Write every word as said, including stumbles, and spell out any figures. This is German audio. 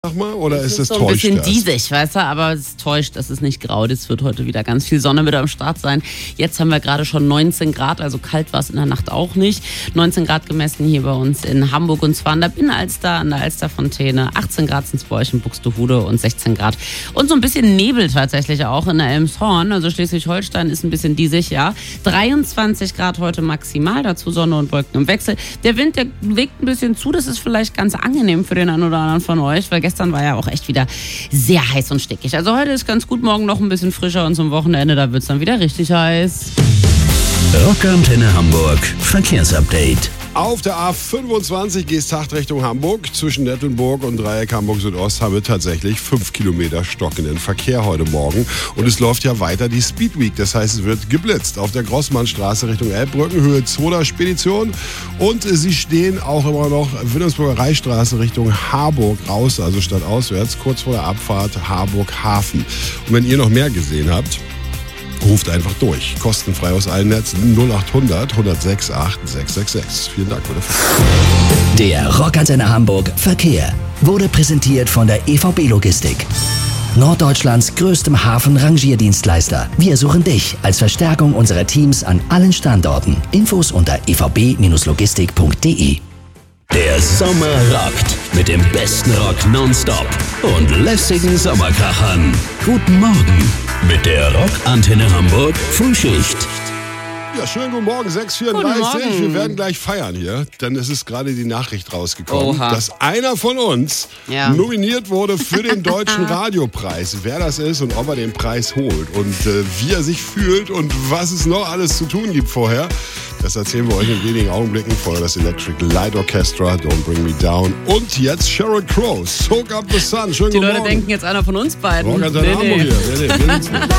Sag mal, oder ist es so ein täuscht bisschen das? diesig, weißt du, aber es täuscht, es ist nicht grau. Es wird heute wieder ganz viel Sonne mit am Start sein. Jetzt haben wir gerade schon neunzehn Grad, also kalt war es in der Nacht auch nicht. neunzehn Grad gemessen hier bei uns in Hamburg und zwar an der Binnenalster, an der Alsterfontäne. achtzehn Grad sind es bei euch in Buxtehude und sechzehn Grad. Und so ein bisschen Nebel tatsächlich auch in der Elmshorn, also Schleswig-Holstein ist ein bisschen diesig, ja. dreiundzwanzig Grad heute maximal, dazu Sonne und Wolken im Wechsel. Der Wind, der legt ein bisschen zu, das ist vielleicht ganz angenehm für den einen oder anderen von euch, weil gestern war ja auch echt wieder sehr heiß und stickig. Also heute ist ganz gut, morgen noch ein bisschen frischer und zum Wochenende, da wird es dann wieder richtig heiß. Rockantenne Hamburg Verkehrsupdate. Auf der A fünfundzwanzig Geesthacht Richtung Hamburg. Zwischen Nettelnburg und Dreieck Hamburg Südost haben wir tatsächlich fünf Kilometer stockenden Verkehr heute Morgen. Und es läuft ja weiter die Speed Week. Das heißt, es wird geblitzt. Auf der Grossmannstraße Richtung Elbbrücken, Höhe Zoder Spedition. Und sie stehen auch immer noch Wilhelmsburger Reichsstraße Richtung Harburg raus, also stadtauswärts, kurz vor der Abfahrt Harburg Hafen. Und wenn ihr noch mehr gesehen habt, ruft einfach durch. Kostenfrei aus allen Netzen null acht hundert, hundertsechs acht sechs sechs sechs. Vielen Dank für den Verkehr. Der Rockantenne Hamburg Verkehr wurde präsentiert von der E V B Logistik. Norddeutschlands größtem Hafen-Rangierdienstleister. Wir suchen dich als Verstärkung unserer Teams an allen Standorten. Infos unter e v b logistik punkt d e. Der Sommer rockt mit dem besten Rock nonstop und lässigen Sommerkrachern. Guten Morgen mit der Rockantenne Hamburg Frühschicht. Ja, schönen guten Morgen, sechs vierunddreißig. Wir werden gleich feiern hier, denn es ist gerade die Nachricht rausgekommen, Oha. dass einer von uns Ja. nominiert wurde für den Deutschen Radiopreis. Wer das ist und ob er den Preis holt und äh, wie er sich fühlt und was es noch alles zu tun gibt vorher, das erzählen wir euch in wenigen Augenblicken. Vorher das Electric Light Orchestra, Don't Bring Me Down. Und jetzt Sheryl Crow, Soak Up the Sun. Schönen Die guten Leute Morgen. denken jetzt einer von uns beiden. Rockantenne Nee, Hamburg nee. hier. Nee, nee, wir sind's nicht.